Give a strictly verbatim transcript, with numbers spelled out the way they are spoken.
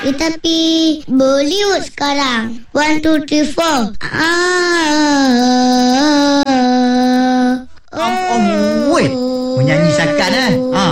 Tetapi Bollywood sekarang. One, two, three, four. Ah. Oh, oh, wait. Menyanyi sakan eh. Ha.